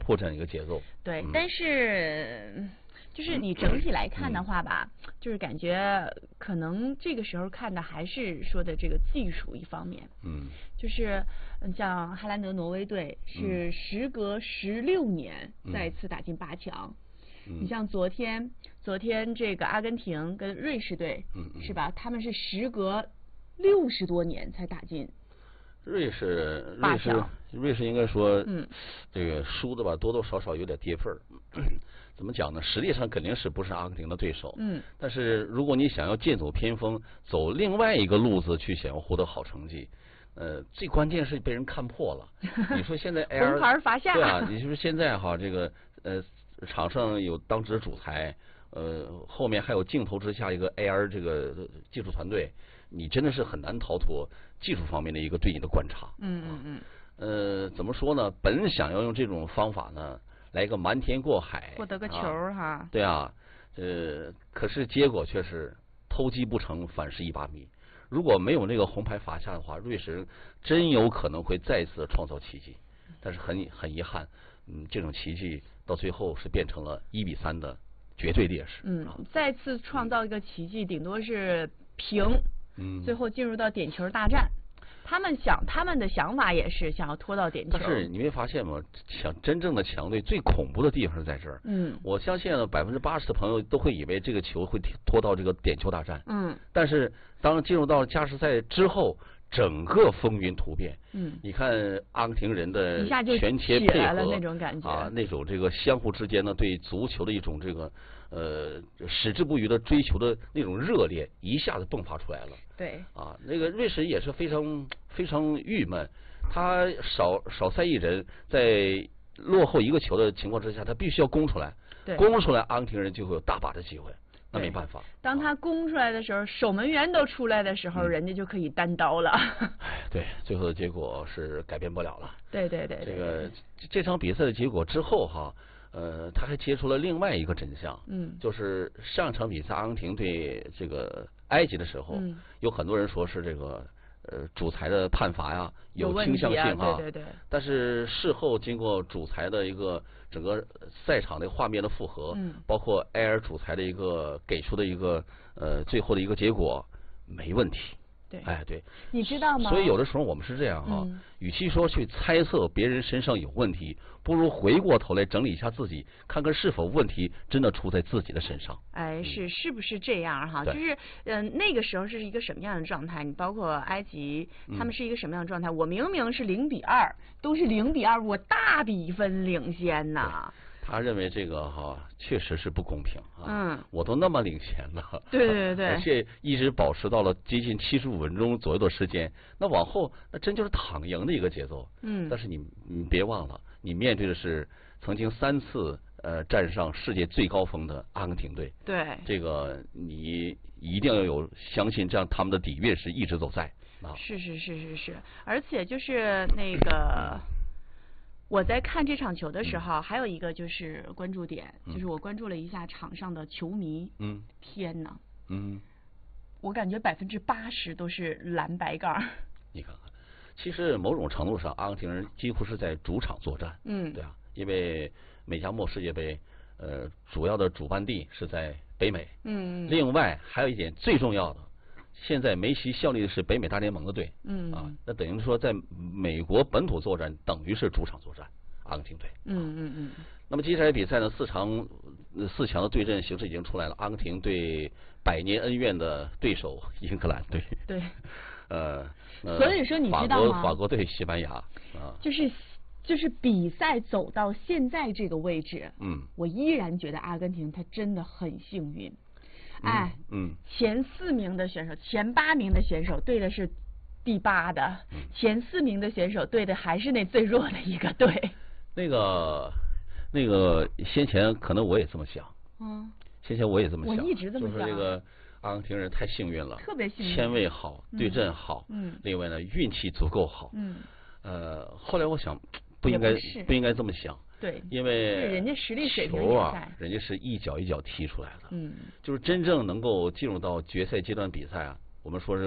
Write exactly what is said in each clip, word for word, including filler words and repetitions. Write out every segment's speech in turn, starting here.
迫这样一个节奏。 对， 嗯、 但是。就是你整体来看的话吧，嗯、就是感觉可能这个时候看的还是说的这个技术一方面。 嗯， 就是像哈兰德挪威队是时隔十六年再次打进八强。嗯、你像昨天，昨天这个阿根廷跟瑞士队，嗯嗯、是吧？他们是时隔六十多年才打进。 瑞士，瑞士，瑞士应该说，嗯，这个输的吧，多多少少有点跌份儿。怎么讲呢？实力上肯定是不是阿根廷的对手，嗯，但是如果你想要剑走偏锋，走另外一个路子去想要获得好成绩，呃，最关键是被人看破了。你说现在 L 红牌罚下， 对啊，你说现在哈这个呃场上有当值主裁，呃后面还有镜头之下一个 A R 这个技术团队，你真的是很难逃脱技术方面的一个对你的观察。 嗯嗯嗯。 呃，怎么说呢？本想要用这种方法呢，来一个瞒天过海， 获得个球哈、啊。 对啊，呃，可是结果却是偷鸡不成反蚀一把米。如果没有那个红牌罚下的话，瑞士真有可能会再次创造奇迹。但是很很遗憾，嗯，这种奇迹到最后是变成了一比三的绝对劣势。 嗯， 啊、 再次创造一个奇迹，顶多是平， 嗯， 最后进入到点球大战。他们想，他们的想法也是想要拖到点球。 但是你没发现吗？强真正的强队最恐怖的地方是在这儿。 嗯， 我相信呢，百分之八十的朋友都会以为这个球会拖到这个点球大战。 嗯， 但是当进入到加时赛之后，整个风云突变。 嗯， 你看阿根廷人的一下就全切配合了那种感觉啊，那种这个相互之间呢对足球的一种这个呃矢志不渝的追求的那种热烈，一下子迸发出来了。 对啊，那个瑞士也是非常非常郁闷，他少少赛一人，在落后一个球的情况之下，他必须要攻出来，攻出来，阿根廷人就会有大把的机会，那没办法。 当他攻出来的时候，守门员都出来的时候，嗯、人家就可以单刀了。 哎，对，最后的结果是改变不了了。 对对 对, 对， 这个这场比赛的结果之后哈。呃，他还揭出了另外一个真相， 嗯， 就是上场比赛阿根廷对这个埃及的时候， 嗯、 有很多人说是这个呃主裁的判罚呀有倾向性啊，对对对。 但是事后经过主裁的一个整个赛场的画面的复核， 嗯， 包括埃尔主裁的一个给出的一个呃最后的一个结果没问题。 对， 哎，对， 你知道吗？ 所以有的时候我们是这样哈、 嗯， 与其说去猜测别人身上有问题，不如回过头来整理一下自己，看看是否问题真的出在自己的身上。 哎，是是不是这样哈？就是嗯、呃，那个时候是一个什么样的状态？你包括埃及，他们是一个什么样的状态？嗯、我明明是零比二，都是零比二，我大比分领先呐。 他认为这个哈确实是不公平啊！ 嗯， 我都那么领先了， 对对对， 而且一直保持到了接近七十五分钟左右的时间，那往后那真就是躺赢的一个节奏。 嗯， 但是你你别忘了，你面对的是曾经三次呃站上世界最高峰的阿根廷队。 对， 这个你一定要有相信，这样他们的底蕴是一直都在啊。 是是是是是，而且就是那个。我在看这场球的时候， 嗯、 还有一个就是关注点， 嗯、 就是我关注了一下场上的球迷。 嗯， 天哪！ 嗯， 我感觉百分之八十都是蓝白杆。 你看看，其实某种程度上，阿根廷人几乎是在主场作战。 嗯， 对啊，因为美加墨世界杯，呃，主要的主办地是在北美。 嗯。 另外还有一点最重要的。现在梅西效力的是北美大联盟的队， 嗯啊，那等于说在美国本土作战，等于是主场作战，阿根廷队。 嗯嗯嗯。 那么接下来比赛呢，四强四强的对阵形势已经出来了，阿根廷对百年恩怨的对手英格兰队。 对。 呃， 所以说你知道吗？ 法国法国队西班牙啊。 就是就是比赛走到现在这个位置， 嗯， 我依然觉得阿根廷他真的很幸运。哎， 嗯， 前四名的选手，前八名的选手对的是第八的， 嗯、 前四名的选手对的还是那最弱的一个队。 那个，那个先前可能我也这么想， 嗯， 先前我也这么想， 我一直这么想， 就是这个阿根廷人太幸运了， 特别幸运， 签位好，对阵好， 嗯， 另外呢运气足够好， 嗯， 呃，后来我想不应该不应该这么想。 对， 因为人家实力水平球啊，人家是一脚一脚踢出来的。 嗯， 就是真正能够进入到决赛阶段比赛啊，我们说这个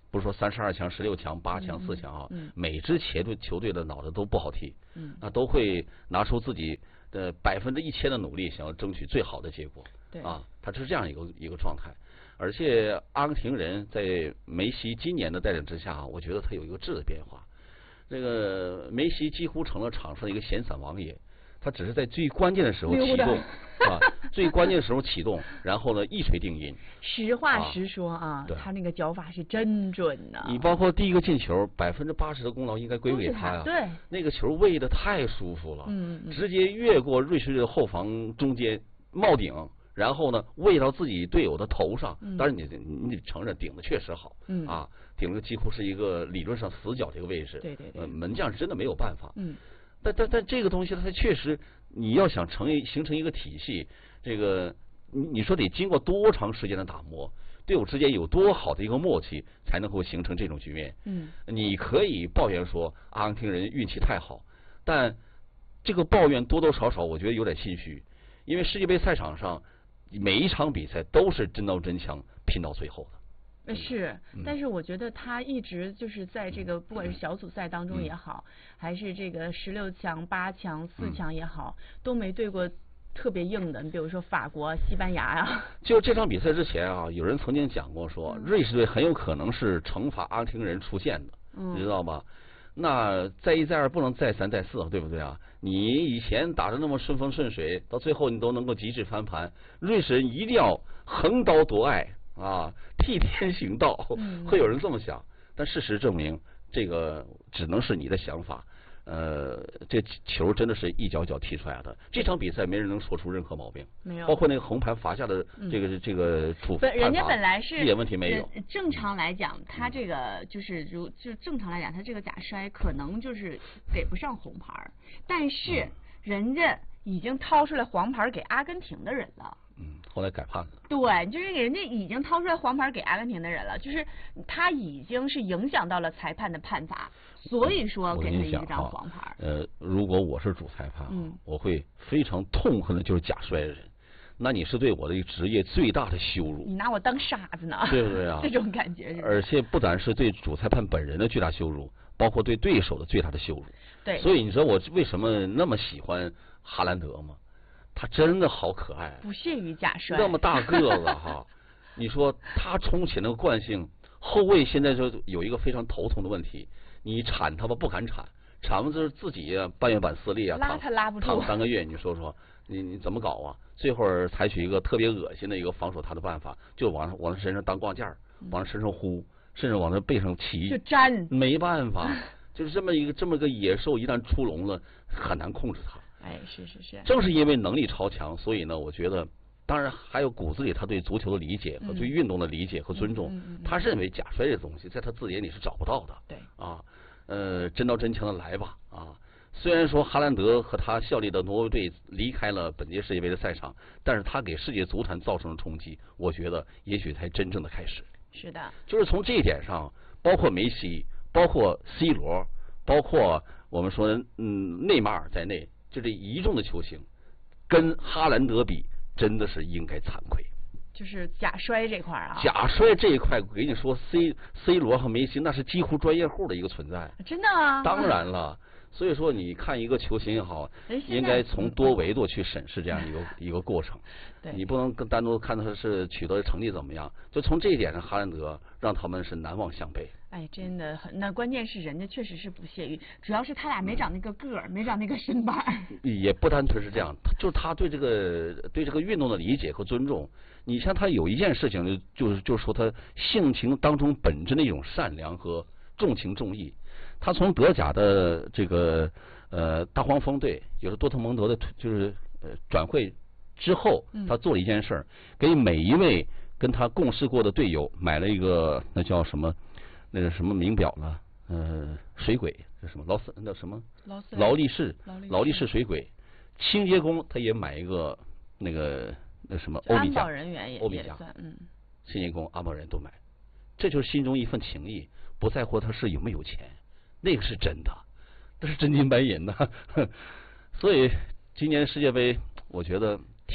不是说三十二强、十六强、八强、四强啊， 嗯嗯、 每支球队球队的脑子都不好踢， 嗯， 那都会拿出自己的百分之一千的努力，想要争取最好的结果。 对啊，他是这样一个一个状态。而且阿根廷人在梅西今年的带领之下，我觉得他有一个质的变化。这个梅西几乎成了场上的一个闲散王爷，他只是在最关键的时候启动啊，最关键的时候启动，然后呢一锤定音。 实话实说啊，啊他那个脚法是真准的。 你包括第一个进球，百分之八十的功劳应该归给他呀。 对， 那个球喂的太舒服了， 嗯嗯， 直接越过瑞士队的后防中间冒顶。然后呢，喂到自己队友的头上，当然你你得承认顶的确实好， 嗯啊，顶的几乎是一个理论上死角这个位置， 对对对， 呃，门将是真的没有办法， 嗯， 但但但这个东西它确实，你要想成一形成一个体系，这个你你说得经过多长时间的打磨，队友之间有多好的一个默契，才能够形成这种局面， 嗯， 你可以抱怨说阿根廷人运气太好，但这个抱怨多多少少我觉得有点心虚，因为世界杯赛场上。每一场比赛都是真刀真枪拼到最后的，是，但是我觉得他一直就是在这个不管是小组赛当中也好，嗯、还是这个十六强、八强、四强也好，嗯、都没对过特别硬的。你比如说法国、西班牙呀、啊。 就这场比赛之前啊，有人曾经讲过说，瑞士队很有可能是惩罚阿根廷人出现的， 嗯、 你知道吗？那再一再二不能再三再四，对不对啊？你以前打得那么顺风顺水，到最后你都能够极致翻盘。瑞士人一定要横刀夺爱啊，替天行道，会有人这么想。但事实证明，这个只能是你的想法。呃，这球真的是一脚脚踢出来的。这场比赛没人能说出任何毛病， 没有， 包括那个红牌罚下的这个、嗯、这个处罚， 人家本来是一点问题没有。 正常来讲，他这个就是如就正常来讲，他这个假摔可能就是给不上红牌，但是人家已经掏出来黄牌给阿根廷的人了。 嗯，后来改判了。 对，就是人家已经掏出来黄牌给阿根廷的人了，就是他已经是影响到了裁判的判罚，所以说给他一张黄牌。 呃，如果我是主裁判， 嗯， 我会非常痛恨的就是假摔的人，那你是对我的职业最大的羞辱。 你拿我当傻子呢？ 对不对啊？ 这种感觉是。 而且不单是对主裁判本人的巨大羞辱，包括对对手的最大的羞辱。 对。 所以你知道我为什么那么喜欢哈兰德吗？他真的好可爱， 不屑于假摔， 那么大个子哈，你说他冲起那个惯性，后卫现在就有一个非常头疼的问题，你铲他吧不敢铲，铲完就是自己半月板撕裂啊， 拉他拉不住， 躺三个月，你说说你你怎么搞啊？最后采取一个特别恶心的一个防守他的办法，就往往他身上当挂件儿，往他身上呼，甚至往他背上骑， 就粘， 没办法，就是这么一个这么个野兽，一旦出笼了，很难控制他。 哎，是是是， 正是因为能力超强，所以呢，我觉得，当然还有骨子里他对足球的理解和对运动的理解和尊重， 嗯嗯嗯、 他认为假摔这东西在他字典里是找不到的。 对， 啊，呃，真刀真枪的来吧，啊，虽然说哈兰德和他效力的挪威队离开了本届世界杯的赛场，但是他给世界足坛造成的冲击，我觉得也许才真正的开始。 是的， 就是从这一点上，包括梅西，包括 C 罗，包括我们说嗯内马尔在内。就这一众的球星，跟哈兰德比，真的是应该惭愧。 就是假摔这块啊， 假摔这一块，我跟你说，C C 罗和梅西那是几乎专业户的一个存在。 真的啊？ 当然了。所以说，你看一个球星也好，应该从多维度去审视这样一个一个过程。 对， 你不能单独看他是取得成绩怎么样，就从这一点上，哈兰德让他们是难忘相背。 哎，真的很，那关键是人家确实是不屑于，主要是他俩没长那个个儿，嗯、没长那个身板。 也不单纯是这样，就是他对这个对这个运动的理解和尊重。你像他有一件事情，就就是就是说他性情当中本质的一种善良和重情重义。他从德甲的这个呃大黄蜂队，也是多特蒙德的，就是呃转会之后，他做了一件事儿，给每一位跟他共事过的队友买了一个那叫什么那个什么名表了，呃水鬼，这什么劳斯那什么劳力士劳力士水鬼，清洁工他也买一个那个那什么欧米茄人员也欧米茄， 嗯， 清洁工安保人都买，这就是心中一份情谊，不在乎他是有没有钱。那个是真的，那是真金白银的，所以今年世界杯，我觉得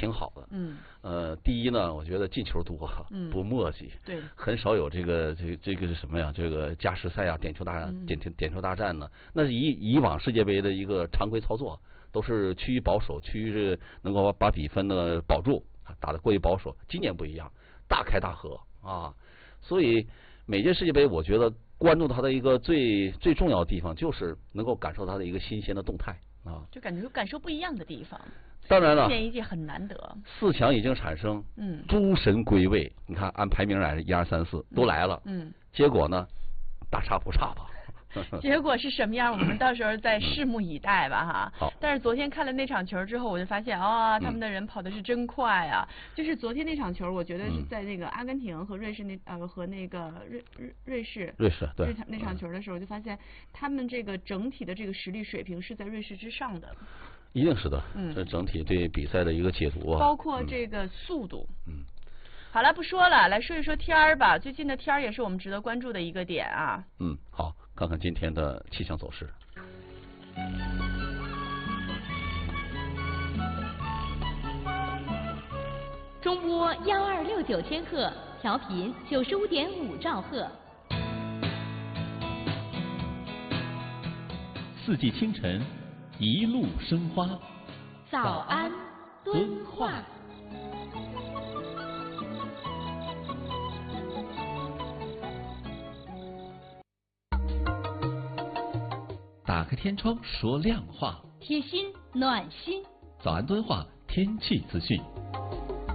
挺好的。 嗯。 呃，第一呢，我觉得进球多，嗯、不墨迹。 对。 很少有这个这这个是什么呀？这个加时赛啊，点球大战、嗯、点球点球大战呢？那是以以往世界杯的一个常规操作，都是趋于保守，趋于是能够把比分呢保住，打得过于保守。今年不一样，大开大合啊！所以每届世界杯，我觉得关注它的一个最最重要的地方，就是能够感受它的一个新鲜的动态啊， 就感觉感受不一样的地方。 当然了， 一届一届很难得。 四强已经产生，嗯，诸神归位，你看按排名来，一二三四都来了，嗯，结果呢，大差不差吧。 结果是什么样？我们到时候再拭目以待吧，哈。 好。 但是昨天看了那场球之后，我就发现，啊、哦，他们的人跑的是真快啊！嗯、就是昨天那场球，我觉得是在那个阿根廷和瑞士那呃和那个瑞瑞瑞士瑞士对那场球的时候，我就发现他们这个整体的这个实力水平是在瑞士之上的。 一定是的，嗯，这整体对比赛的一个解读啊， 包括这个速度，嗯。好了，不说了，来说一说天儿吧。最近的天儿也是我们值得关注的一个点啊。 嗯，好，看看今天的气象走势。 中波幺二六九千赫，调频九十五点五兆赫。 四季清晨，一路生花。 早安，敦化。 打开天窗说亮话， 贴心暖心。 早安敦化天气资讯。